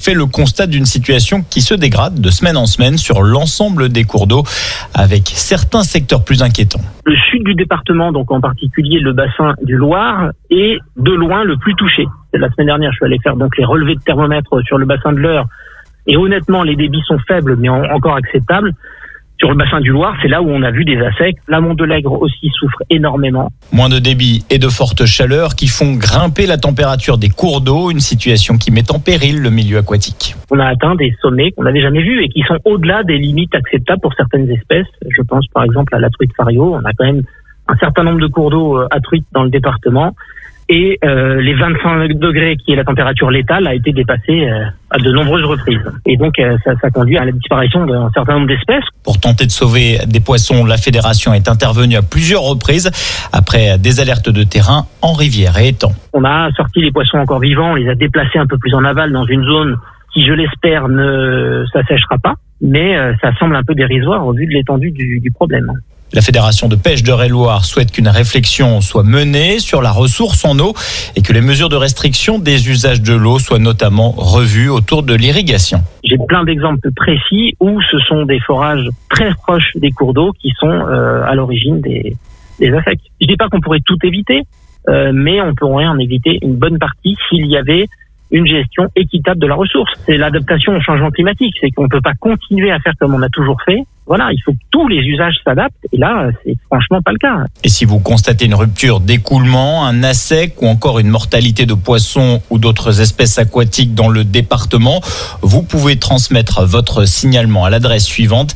fait le constat d'une situation qui se dégrade de semaine en semaine sur l'ensemble des cours d'eau, avec certains secteurs plus inquiétants. Le sud du département, donc en particulier le bassin du Loir, est de loin le plus touché. La semaine dernière, je suis allé faire donc les relevés de thermomètre sur le bassin de l'Eure, et honnêtement, les débits sont faibles, mais encore acceptables. Sur le bassin du Loir, c'est là où on a vu des assecs. L'amont de l'Aigre aussi souffre énormément. Moins de débit et de fortes chaleurs qui font grimper la température des cours d'eau, une situation qui met en péril le milieu aquatique. On a atteint des sommets qu'on n'avait jamais vus et qui sont au-delà des limites acceptables pour certaines espèces. Je pense par exemple à la truite fario. On a quand même un certain nombre de cours d'eau à truite dans le département. Et les 25 degrés, qui est la température létale, a été dépassée à de nombreuses reprises. Et donc, ça conduit à la disparition d'un certain nombre d'espèces. Pour tenter de sauver des poissons, la fédération est intervenue à plusieurs reprises après des alertes de terrain en rivière et étangs. On a sorti les poissons encore vivants, on les a déplacés un peu plus en aval dans une zone qui, je l'espère, ne s'assèchera pas. Mais ça semble un peu dérisoire au vu de l'étendue du problème. La Fédération de pêche d'Eure-et-Loir souhaite qu'une réflexion soit menée sur la ressource en eau et que les mesures de restriction des usages de l'eau soient notamment revues autour de l'irrigation. J'ai plein d'exemples précis où ce sont des forages très proches des cours d'eau qui sont à l'origine des assecs. Je dis pas qu'on pourrait tout éviter, mais on pourrait en éviter une bonne partie s'il y avait une gestion équitable de la ressource. C'est l'adaptation au changement climatique, c'est qu'on ne peut pas continuer à faire comme on a toujours fait. Voilà, il faut que tous les usages s'adaptent, et là, c'est franchement pas le cas. Et si vous constatez une rupture d'écoulement, un assec ou encore une mortalité de poissons ou d'autres espèces aquatiques dans le département, vous pouvez transmettre votre signalement à l'adresse suivante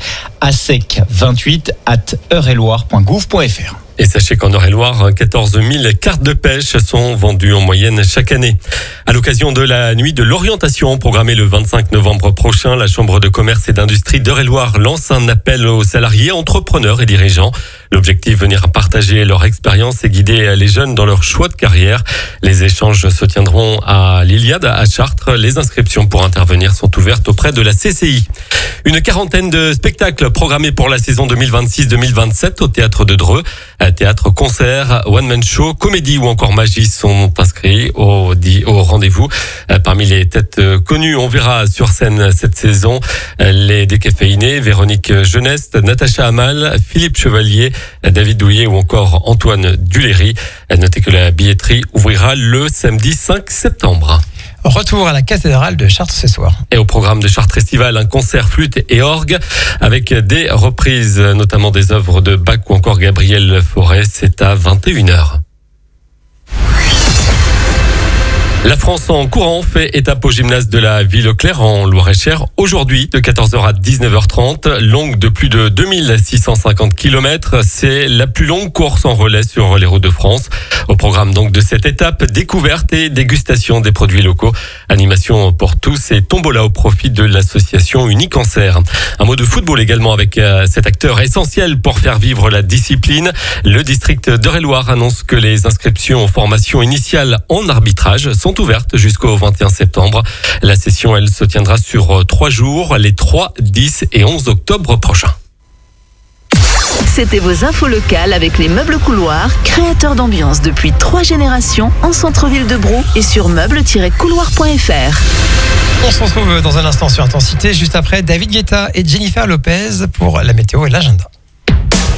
assec28@eureloir.gouv.fr. Et sachez qu'en Eure-et-Loir, 14 000 cartes de pêche sont vendues en moyenne chaque année. À l'occasion de la nuit de l'orientation programmée le 25 novembre prochain, la Chambre de commerce et d'industrie d'Eure-et-Loir lance un appel aux salariés, entrepreneurs et dirigeants. L'objectif, venir partager leur expérience et guider les jeunes dans leur choix de carrière. Les échanges se tiendront à l'Iliade, à Chartres. Les inscriptions pour intervenir sont ouvertes auprès de la CCI. Une quarantaine de spectacles programmés pour la saison 2026-2027 au Théâtre de Dreux. Théâtre, concert, one-man show, comédie ou encore magie sont inscrits au rendez-vous. Parmi les têtes connues, on verra sur scène cette saison les décaféinés, Véronique Jeunesse, Natacha Amal, Philippe Chevalier, David Douillet ou encore Antoine Duléry. Notez que la billetterie ouvrira le samedi 5 septembre. Retour à la cathédrale de Chartres ce soir. Et au programme de Chartres Festival, un concert flûte et orgue avec des reprises, notamment des œuvres de Bach ou encore Gabriel Fauré. C'est à 21h. La France en courant fait étape au gymnase de la Ville-aux-Clercs en Loir-et-Cher aujourd'hui de 14h à 19h30. Longue de plus de 2650 km. C'est la plus longue course en relais sur les routes de France. Au programme donc de cette étape, découverte et dégustation des produits locaux. Animation pour tous et tombola au profit de l'association Unicancer. Un mot de football également avec cet acteur essentiel pour faire vivre la discipline. Le district d'Eure-et-Loir annonce que les inscriptions en formation initiale en arbitrage sont ouvertes jusqu'au 21 septembre. La session, elle, se tiendra sur 3 jours, les 3, 10 et 11 octobre prochains. C'était vos infos locales avec les Meubles Couloirs, créateurs d'ambiance depuis 3 générations en centre-ville de Brou et sur meubles-couloirs.fr. On se retrouve dans un instant sur Intensité, juste après David Guetta et Jennifer Lopez pour la météo et l'agenda.